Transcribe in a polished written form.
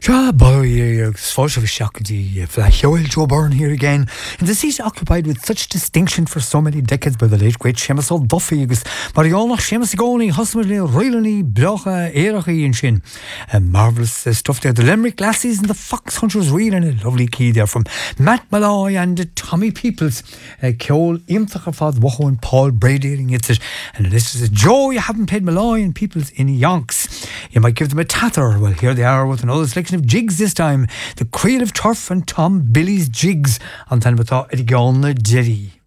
Ja, boy, sfáilte bhí seachtaí Fleadheoil Joe Byrne here again. In the seat occupied with such distinction for so many decades by the late great Seamus O'Duffy agus Mariolach Seamus Goni, Husmerdale, Roylany, Blocha, Éireachí and Shin. Marvellous stuff there. The Limerick Lassies and the Fox Hunters reel and a lovely key there from Matt Malloy and Tommy Peoples. Ceol Imthacha Fad Wacho and Paul Brady it's it. And this is Joe, you haven't paid Malloy and Peoples in Yonks. You might give them a tather. Well, here they are with another selection of jigs this time. The Creel of Turf and Tom Billy's Jigs on Tanbata Edigona Jerry.